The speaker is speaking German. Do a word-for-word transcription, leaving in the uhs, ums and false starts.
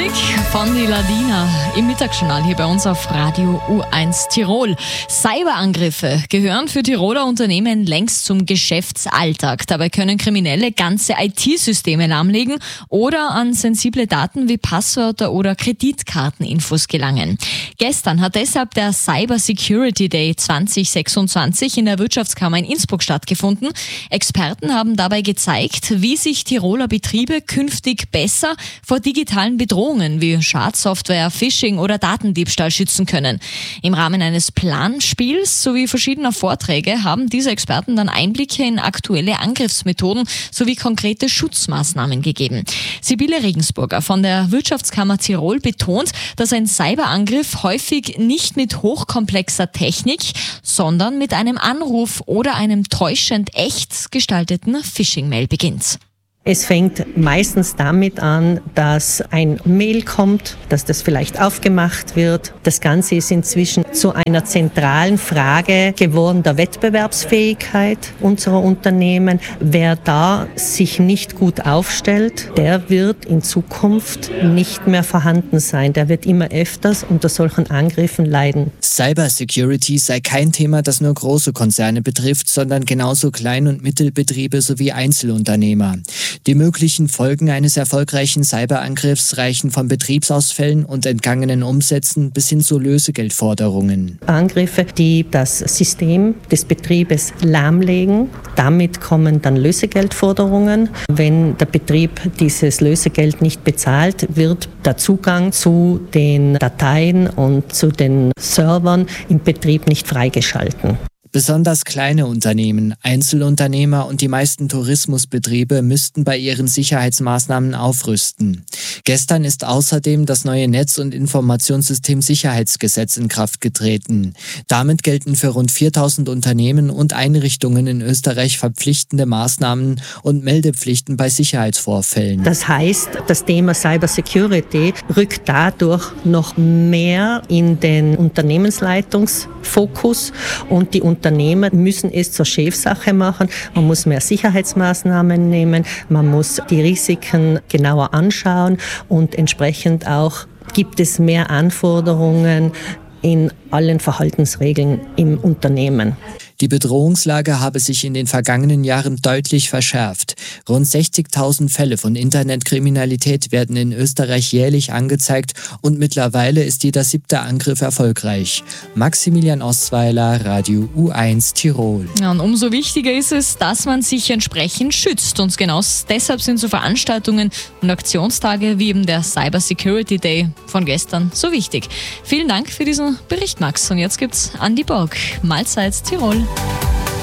Musik von die Ladina im Mittagsjournal hier bei uns auf Radio U eins Tirol. Cyberangriffe gehören für Tiroler Unternehmen längst zum Geschäftsalltag. Dabei können Kriminelle ganze I T-Systeme lahmlegen oder an sensible Daten wie Passwörter oder Kreditkarteninfos gelangen. Gestern hat deshalb der Cyber Security Day zwanzig sechsundzwanzig in der Wirtschaftskammer in Innsbruck stattgefunden. Experten haben dabei gezeigt, wie sich Tiroler Betriebe künftig besser vor digitalen Bedrohungen wie Schadsoftware, Phishing oder Datendiebstahl schützen können. Im Rahmen eines Planspiels sowie verschiedener Vorträge haben diese Experten dann Einblicke in aktuelle Angriffsmethoden sowie konkrete Schutzmaßnahmen gegeben. Sibylle Regensburger von der Wirtschaftskammer Tirol betont, dass ein Cyberangriff häufig nicht mit hochkomplexer Technik, sondern mit einem Anruf oder einem täuschend echt gestalteten Phishing-Mail beginnt. Es fängt meistens damit an, dass ein Mail kommt, dass das vielleicht aufgemacht wird. Das Ganze ist inzwischen zu einer zentralen Frage geworden der Wettbewerbsfähigkeit unserer Unternehmen. Wer da sich nicht gut aufstellt, der wird in Zukunft nicht mehr vorhanden sein. Der wird immer öfters unter solchen Angriffen leiden. Cybersecurity sei kein Thema, das nur große Konzerne betrifft, sondern genauso Klein- und Mittelbetriebe sowie Einzelunternehmer. Die möglichen Folgen eines erfolgreichen Cyberangriffs reichen von Betriebsausfällen und entgangenen Umsätzen bis hin zu Lösegeldforderungen. Angriffe, die das System des Betriebes lahmlegen. Damit kommen dann Lösegeldforderungen. Wenn der Betrieb dieses Lösegeld nicht bezahlt, wird der Zugang zu den Dateien und zu den Servern im Betrieb nicht freigeschalten. Besonders kleine Unternehmen, Einzelunternehmer und die meisten Tourismusbetriebe müssten bei ihren Sicherheitsmaßnahmen aufrüsten. Gestern ist außerdem das neue Netz- und Informationssystem-Sicherheitsgesetz in Kraft getreten. Damit gelten für rund viertausend Unternehmen und Einrichtungen in Österreich verpflichtende Maßnahmen und Meldepflichten bei Sicherheitsvorfällen. Das heißt, das Thema Cybersecurity rückt dadurch noch mehr in den Unternehmensleitungsfokus und die Unternehmer müssen es zur Chefsache machen. Man muss mehr Sicherheitsmaßnahmen nehmen, man muss die Risiken genauer anschauen und entsprechend auch gibt es mehr Anforderungen in allen Verhaltensregeln im Unternehmen. Die Bedrohungslage habe sich in den vergangenen Jahren deutlich verschärft. Rund sechzigtausend Fälle von Internetkriminalität werden in Österreich jährlich angezeigt und mittlerweile ist jeder siebte Angriff erfolgreich. Maximilian Ostweiler, Radio U eins Tirol. Ja, und umso wichtiger ist es, dass man sich entsprechend schützt. Und genau deshalb sind so Veranstaltungen und Aktionstage wie eben der Cyber Security Day von gestern so wichtig. Vielen Dank für diesen Bericht, Max. Und jetzt gibt's Andi Borg, Mahlzeit Tirol.